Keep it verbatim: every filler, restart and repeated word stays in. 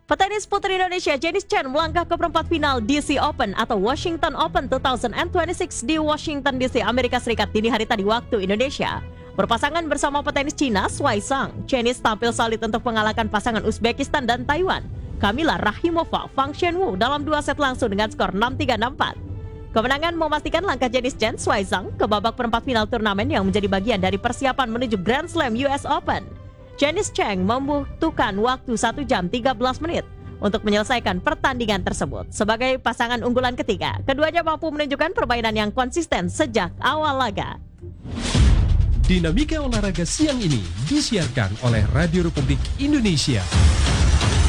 Petenis putri Indonesia Janice Chen melangkah ke perempat final D C Open atau Washington Open dua ribu dua puluh enam di Washington D C, Amerika Serikat dini hari tadi waktu Indonesia. Berpasangan bersama petenis Cina Shuai Zhang, Janice tampil solid untuk mengalahkan pasangan Uzbekistan dan Taiwan, Kamila Rahimova, Fang Shenwu dalam dua set langsung dengan skor enam tiga enam empat. Kemenangan memastikan langkah Janice Chen Shuai Zhang ke babak perempat final turnamen yang menjadi bagian dari persiapan menuju Grand Slam U S Open. Janice Chen membutuhkan waktu satu jam tiga belas menit untuk menyelesaikan pertandingan tersebut. Sebagai pasangan unggulan ketiga, keduanya mampu menunjukkan permainan yang konsisten sejak awal laga. Dinamika olahraga siang ini disiarkan oleh Radio Republik Indonesia.